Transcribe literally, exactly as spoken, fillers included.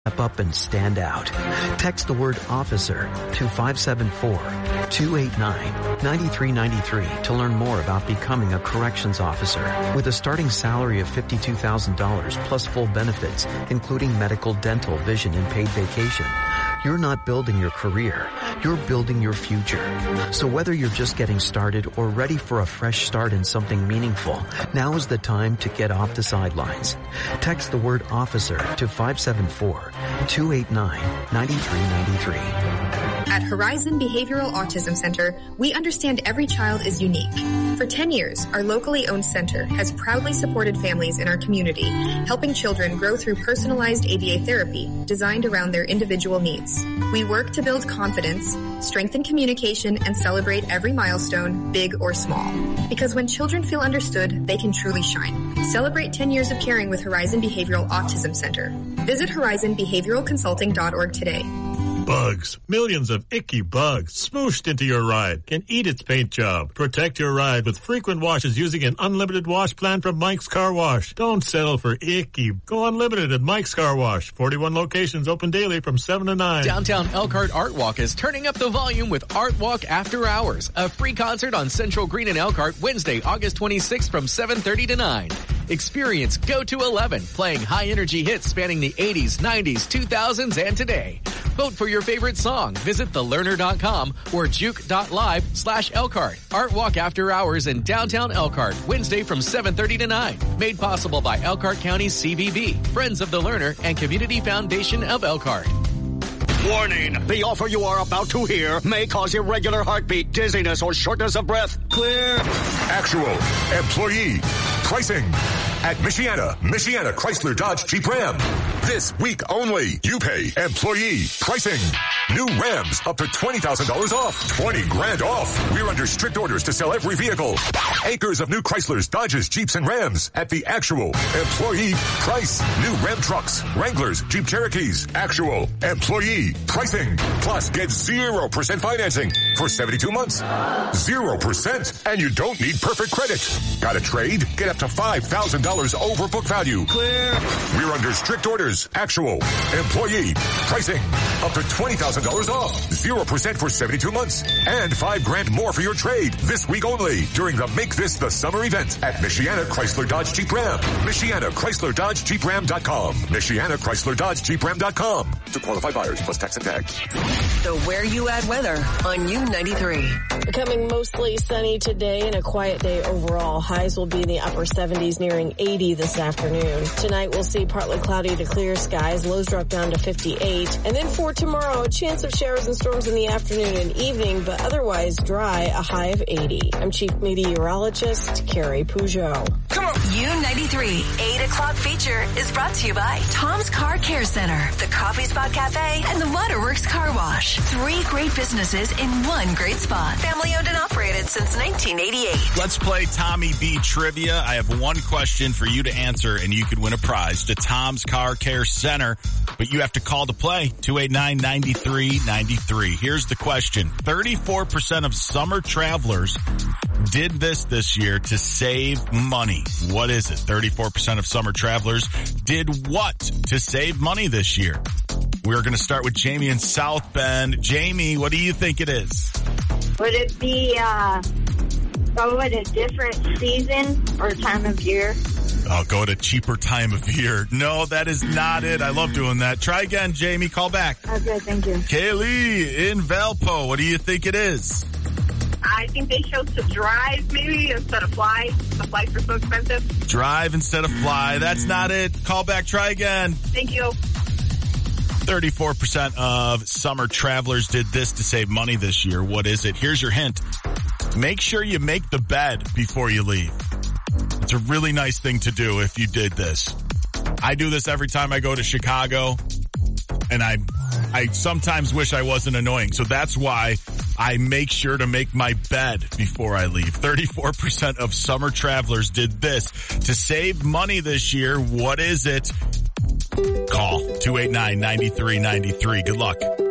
Step up and stand out. Text the word officer to five seven four, two eight nine, nine three nine three to learn more about becoming a corrections officer. With a starting salary of fifty-two thousand dollars plus full benefits, including medical, dental, vision, and paid vacation, you're not building your career, you're building your future. So whether you're just getting started or ready for a fresh start in something meaningful, now is the time to get off the sidelines. Text the word officer to five seven four, two eight nine, nine three nine three. At Horizon Behavioral Autism Center, we understand every child is unique. For ten years, our locally owned center has proudly supported families in our community, helping children grow through personalized A B A therapy designed around their individual needs. We work to build confidence, strengthen communication, and celebrate every milestone, big or small. Because when children feel understood, they can truly shine. Celebrate ten years of caring with Horizon Behavioral Autism Center. Visit horizon behavioral consulting dot org today. Bugs. Millions of icky bugs smooshed into your ride can eat its paint job. Protect your ride with frequent washes using an unlimited wash plan from Mike's Car Wash. Don't settle for icky. Go unlimited at Mike's Car Wash. forty-one locations open daily from seven to nine. Downtown Elkhart Art Walk is turning up the volume with Art Walk After Hours, a free concert on Central Green in Elkhart Wednesday, August twenty-sixth from seven thirty to nine. Experience Go to eleven, playing high-energy hits spanning the eighties, nineties, two thousands, and today. Vote for your favorite song. Visit the learner dot com or juke dot live slash Elkhart. Art Walk After Hours in downtown Elkhart, Wednesday from seven thirty to nine. Made possible by Elkhart County C V B, Friends of the Learner, and Community Foundation of Elkhart. Warning, the offer you are about to hear may cause irregular heartbeat, dizziness, or shortness of breath. Clear. Actual employee pricing at Michiana, Michiana Chrysler Dodge Jeep Ram. This week only, you pay employee pricing. New Rams up to twenty thousand dollars off. twenty grand off. We're under strict orders to sell every vehicle. Acres of new Chryslers, Dodges, Jeeps, and Rams at the actual employee price. New Ram trucks, Wranglers, Jeep Cherokees. Actual employee pricing. Plus, get zero percent financing for seventy-two months. zero percent. And you don't need perfect credit. Got a trade? Get up to five thousand dollars over book value. Clear. We're under strict orders. Actual employee pricing. Up to twenty thousand dollars off. zero percent for seventy-two months. And five grand more for your trade. This week only during the Make This the Summer event at Michiana Chrysler Dodge Jeep Ram. Michiana Chrysler Dodge Jeep Ram dot com. Michiana Chrysler Dodge Jeep Ram dot com. To qualified buyers plus tax and tags. The Where You At weather on U ninety-three. Becoming mostly sunny today and a quiet day overall. Highs will be in the upper seventies, nearing eighty this afternoon. Tonight we'll see partly cloudy to clear skies. Lows drop down to fifty-eight. And then for tomorrow, a chance of showers and storms in the afternoon and evening, but otherwise dry, a high of eighty. I'm Chief Meteorologist Carrie Peugeot. Come on. U ninety-three, eight o'clock feature is brought to you by Tom's Car Care Center, the Coffee Spot Cafe, and the Waterworks Car Wash. Three great businesses in one great spot. Family owned and operated since nineteen eighty-eight. Let's play Tommy B Trivia. I have one question for you to answer, and you could win a prize to Tom's Car Care Center. But you have to call to play, two eight nine, nine three nine three. Here's the question. thirty-four percent of summer travelers did this this year to save money. What is it? thirty-four percent of summer travelers did what to save money this year? We're going to start with Jamie in South Bend. Jamie, what do you think it is? Would it be uh, go at a different season or time of year? I'll go at a cheaper time of year. No, that is not it. I love doing that. Try again, Jamie. Call back. Okay, thank you. Kaylee in Valpo. What do you think it is? I think they chose to drive maybe instead of fly. The flights are so expensive. Drive instead of fly. That's not it. Call back. Try again. Thank you. thirty-four percent of summer travelers did this to save money this year. What is it? Here's your hint. Make sure you make the bed before you leave. It's a really nice thing to do if you did this. I do this every time I go to Chicago, and I I sometimes wish I wasn't annoying. So that's why I make sure to make my bed before I leave. thirty-four percent of summer travelers did this to save money this year. What is it? Call two eight nine, nine three nine three. Good luck.